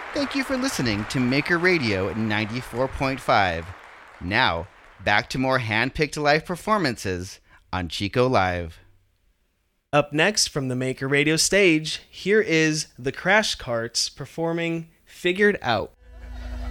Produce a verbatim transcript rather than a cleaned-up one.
Thank you for listening to Maker Radio ninety-four point five. Now, back to more hand-picked live performances on Chico Live. Up next from the Maker Radio stage, here is the Crash Carts performing Figured Out.